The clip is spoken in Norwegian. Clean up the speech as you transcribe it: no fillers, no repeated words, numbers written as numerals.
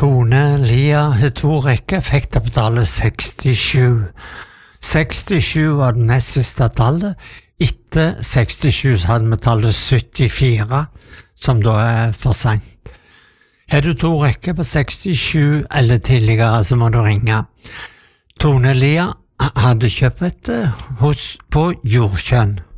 Tone Lia har to rekker, fikk det på tallet 67. 67 var det nest siste tallet. Etter 67 så hadde vi tallet 74, som da er for sent. Har du to rekker på 67 eller tidligere, så må du ringe. Tone Lia hadde kjøpt på Jordkjønn.